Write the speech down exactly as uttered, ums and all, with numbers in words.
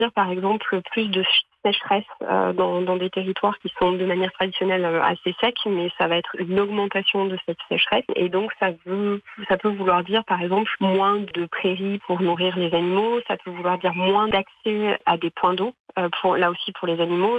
dire par exemple plus de sécheresse euh, dans, dans des territoires qui sont de manière traditionnelle euh, assez secs, mais ça va être une augmentation de cette sécheresse. Et donc ça veut, ça peut vouloir dire par exemple moins de prairies pour nourrir les animaux, ça peut vouloir dire moins d'accès à des points d'eau, euh, pour, là aussi pour les animaux.